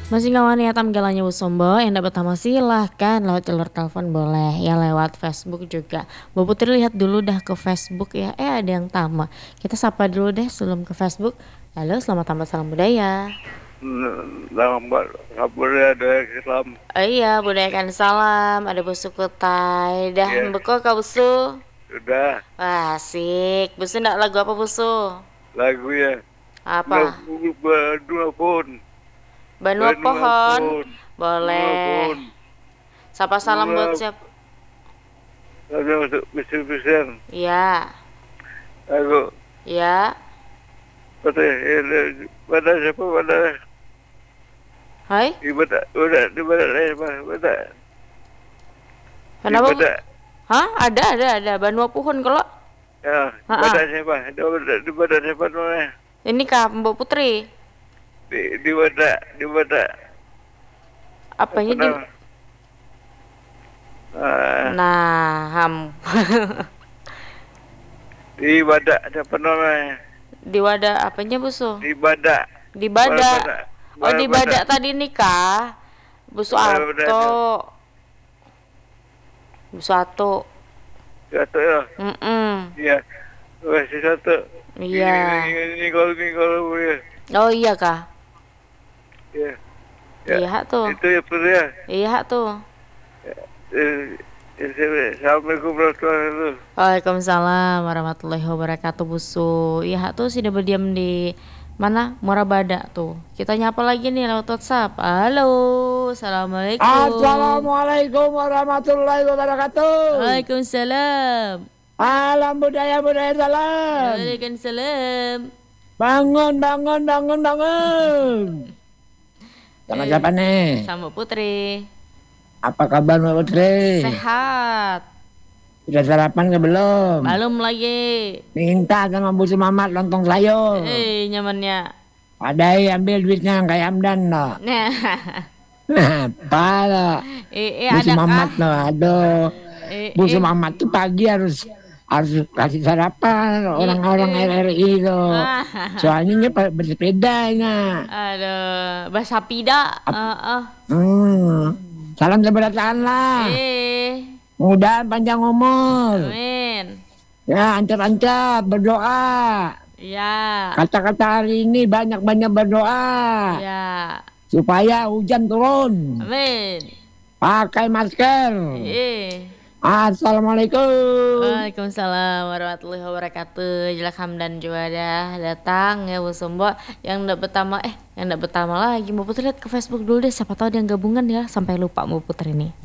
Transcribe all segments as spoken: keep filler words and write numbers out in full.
Masih nggak wani atam galanya Bu Sombo, yang dapat tamu silahkan lewat jalur telepon boleh ya, lewat Facebook juga. Bu Putri lihat dulu dah ke Facebook ya, eh ada yang tamu. Kita sapa dulu deh sebelum ke Facebook. Halo, selamat tamat salam budaya. Selamat budaya dari Islam. Oh iya, budayakan salam. Ada busu kutai. Dah Iya. mbeko kau busu? Sudah. Wah, asik. Busu ndak lagu apa busu? Lagu ya. Apa? Lagu Banua Pun. Banua Banua Pohon. Pun. Boleh. Banua Pun. Sapa salam Banua- buat siapa? Lagu masuk bising-bising. Iya. Lagu Iya. pada pada siapa pada Hai. ibadah ibadah ibadah siapa ibadah Kenapa? Bu? ibadah Hah? Ada, ada, ada. Banua Pohon kalau ya Ha-ha. ibadah siapa ibadah ibadah siapa namanya ini kah Mbak Putri? di di ibadah di ibadah Apanya di Ah, Nah, ham. di ibadah siapa namanya Di wadah apanya busu? di ibadah Di badak. Badak. Oh, di badak Badak. tadi nikah. Busu Badak. ato. Busu ato. satu ya Mm-mm. iya masih satu Iya. ini ini kalau ini kalau ya Oh iya kah? ya ya Iya tuh. itu ya betul ya Iya tuh. Eh, eh, Assalamualaikum warahmatullahi wabarakatuh. Waalaikumsalam warahmatullahi wabarakatuh busu. Iya tuh sudah berdiam di mana? Muara Badak tuh. Kita nyapa lagi nih lewat WhatsApp. Halo, assalamualaikum. Assalamualaikum warahmatullahi wabarakatuh. Waalaikumsalam. Alam budaya budaya salam. Waalaikumsalam. Bangun bangun bangun bangun. Sama Eh. siapa nih? Sama Putri. Apa kabar Mbak Putri? Sehat. Sudah sarapan ke belum? Belum lagi. Minta sama Bu Mamat lontong sayur. Eh, nyamannya. Padahal ambil duitnya kayak Amdan loh. Nah. Apa loh? Eh, eh Bu ada Mamat kah? loh, aduh. Eh, Bu eh. Mamat tuh pagi harus harus kasih sarapan orang-orang eh. R R I loh. Ah. Soalnya dia pada bersepedanya. Aduh, bahasa pida. Heeh. Hmm. Salam seberatan lah. Eh. Mudah panjang umur. Amin. Ya, ancap-ancap berdoa. Ya. Kata-kata hari ini banyak-banyak berdoa. Ya. Supaya hujan turun. Amin. Pakai masker. Eh. Assalamualaikum. Waalaikumsalam warahmatullahi wabarakatuh. Jelak Hamdan juga dah datang ya Bu Sombo. Yang ndak pertama eh yang ndak pertama lagi Mbak Putri lihat ke Facebook dulu deh, siapa tahu ada yang gabungan ya, sampai lupa Mbak Putri nih.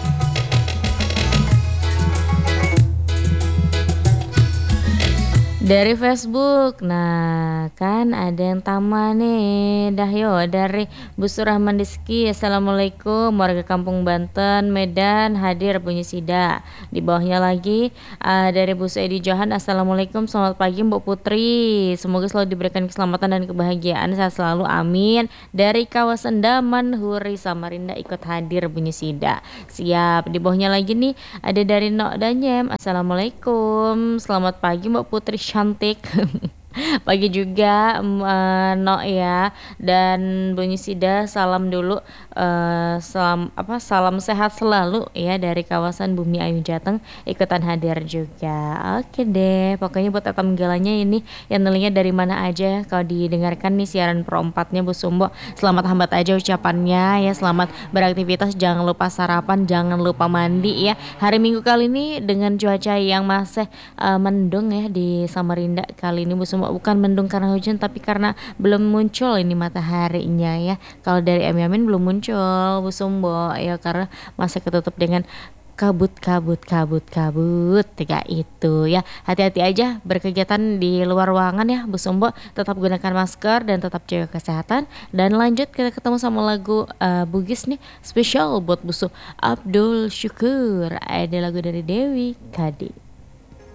Dari Facebook, nah kan ada yang tama nih, dah yo dari Bu Surahman Rizky. Assalamualaikum warga Kampung Banten, Medan hadir bunyi sida. Di bawahnya lagi uh, dari Bu Saidi Johan. Assalamualaikum, selamat pagi Mbak Putri. Semoga selalu diberikan keselamatan dan kebahagiaan, sehat selalu, amin. Dari kawasan Daman Huri Samarinda ikut hadir bunyi sida. Siap. Di bawahnya lagi nih ada dari Nok Danyem. Assalamualaikum, selamat pagi Mbak Putri cantik. Pagi juga uh, no ya, dan bunyi sida salam dulu, uh, salam apa salam sehat selalu ya dari kawasan Bumi Ayu Jateng ikutan hadir juga. Oke deh, pokoknya buat atam galanya ini yang telinga dari mana aja kalau didengarkan nih siaran perempatnya Bu Sumbo, selamat hambat aja ucapannya ya, selamat beraktivitas, jangan lupa sarapan, jangan lupa mandi ya. Hari Minggu kali ini dengan cuaca yang masih uh, mendung ya di Samarinda kali ini Bu Sumbo, bukan mendung karena hujan tapi karena belum muncul ini mataharinya ya. Kalau dari Em Yamin belum muncul Bu Sumbo ya, karena masih ketutup dengan kabut kabut kabut kabut tiga itu ya. Hati-hati aja berkegiatan di luar ruangan ya Bu Sumbo, tetap gunakan masker dan tetap jaga kesehatan. Dan lanjut kita ketemu sama lagu uh, Bugis nih spesial buat Busu Abdul Syukur, ada lagu dari Dewi Kadi.